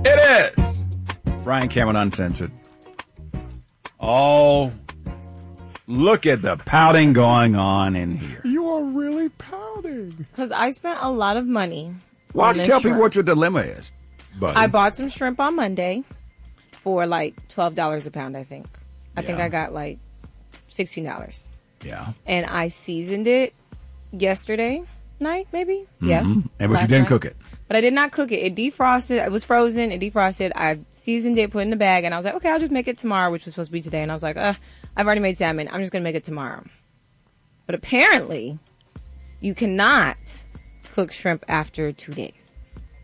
It is Ryan Cameron Uncensored. Oh, look at the pouting going on in here. You are really pouting. Because I spent a lot of money. Why don't you tell people what your dilemma is, buddy? I bought some shrimp on Monday for like $12 a pound, I think. I think I got like $16. Yeah. And I seasoned it yesterday night, maybe? Mm-hmm. Yes. And but you didn't cook it. But I did not cook it. It defrosted. It was frozen. It defrosted. I seasoned it, put it in the bag, and I was like, okay, I'll just make it tomorrow, which was supposed to be today. And I was like, I've already made salmon. I'm just going to make it tomorrow. But apparently, you cannot cook shrimp after 2 days.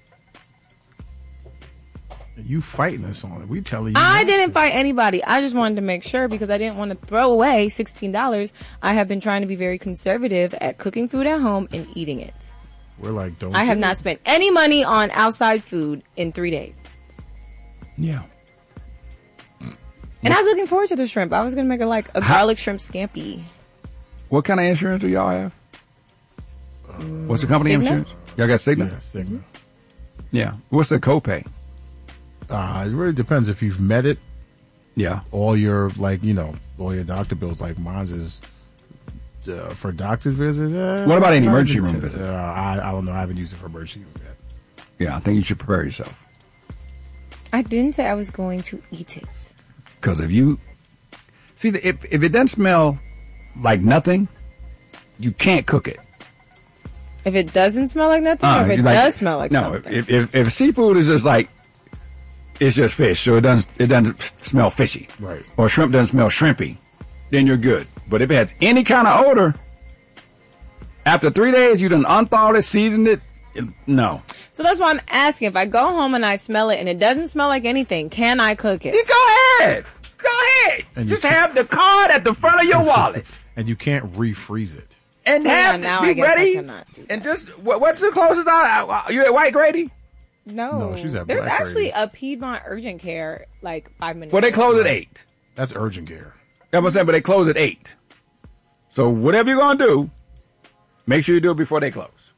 You fighting us on it. We telling you. I didn't fight anybody. I just wanted to make sure because I didn't want to throw away $16. I have been trying to be very conservative at cooking food at home and eating it. We're like, don't. I have not spent any money on outside food in 3 days. Yeah. And I was looking forward to the shrimp. I was going to make a garlic shrimp scampi. What kind of insurance do y'all have? What's the company Cigna? insurance? Y'all got Cigna? Yeah, Cigna. Yeah. What's the copay? It really depends if you've met it. Yeah. All your all your doctor bills. Like mine's is for doctor's visit. What about any emergency room visit? I don't know. I haven't used it for emergency room yet. Yeah, I think you should prepare yourself. I didn't say I was going to eat it. Because if you see, if it doesn't smell like nothing, you can't cook it. If it doesn't smell like nothing, or if it does smell like something. If seafood is just like it's just fish, so it doesn't smell fishy, right? Or shrimp doesn't smell shrimpy, then you're good. But if it has any kind of odor, after 3 days you done unthawed it, seasoned it, no. So that's why I'm asking. If I go home and I smell it and it doesn't smell like anything, can I cook it? You go ahead. Go ahead. And just have the card at the front of your wallet. And you can't refreeze it. And I be ready. I cannot do that. And just, what's the closest you at White Grady? No, she's at There's Black actually Grady. a Piedmont Urgent Care, like 5 minutes. Well, they close at 8. That's urgent care. That's what I'm saying, but they close at 8. So whatever you're going to do, make sure you do it before they close.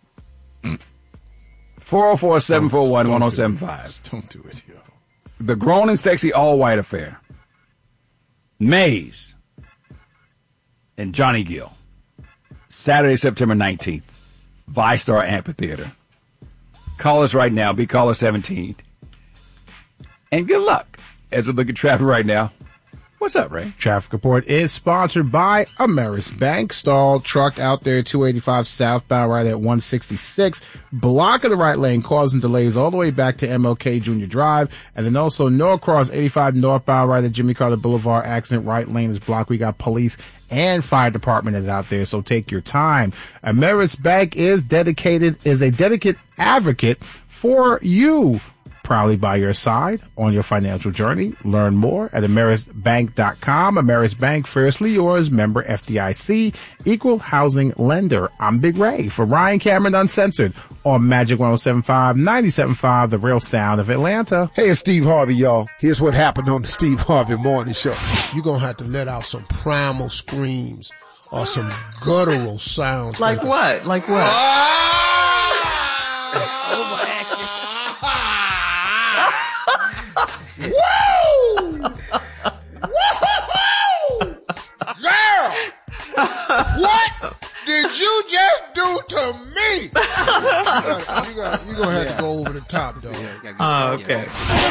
404-741-1075. Don't do it, yo. The Grown and Sexy All-White Affair. Maze and Johnny Gill. Saturday, September 19th. ViStar Amphitheater. Call us right now. Be caller 17. And good luck as we look at traffic right now. What's up, Ray? Traffic report is sponsored by Ameris Bank. Stalled truck out there, 285 southbound, right at 166. Blocking the right lane, causing delays all the way back to MLK Junior Drive. And then also Norcross 85 northbound, right at Jimmy Carter Boulevard. Accident right lane is blocked. We got police and fire department is out there, so take your time. Ameris Bank is a dedicated advocate for you. Proudly by your side on your financial journey. Learn more at amerisbank.com. Ameris Bank, fiercely yours, member FDIC, equal housing lender. I'm Big Ray for Ryan Cameron Uncensored on Magic 107.5, 97.5, the real sound of Atlanta. Hey, it's Steve Harvey, y'all. Here's what happened on the Steve Harvey Morning Show. You're going to have to let out some primal screams or some guttural sounds. Like what? Like what? Woo! Woo! Girl! What did you just do to me? You're going to have to go over the top, though. Okay.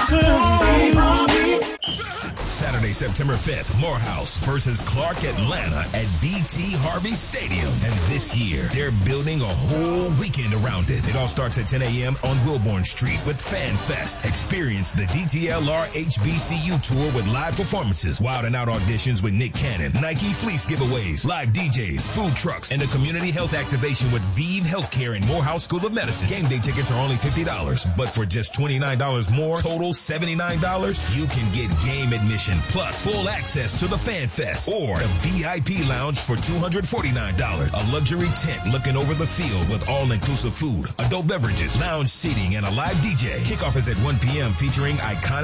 Saturday, September 5th, Morehouse versus Clark Atlanta at BT Harvey Stadium. And this year, they're building a whole weekend around it. It all starts at 10 a.m. on Wilbourn Street with Fan Fest. Experience the DTLR HBCU tour with live performances, Wild and Out auditions with Nick Cannon, Nike fleece giveaways, live DJs, food trucks, and a community health activation with ViiV Healthcare and Morehouse School of Medicine. Game day tickets are only $50, but for just $29 more, total $79, you can get game admission plus full access to the Fan Fest or the VIP lounge for $249. A luxury tent looking over the field with all-inclusive food, adult beverages, lounge seating, and a live DJ. Kickoff is at 1 p.m. featuring iconic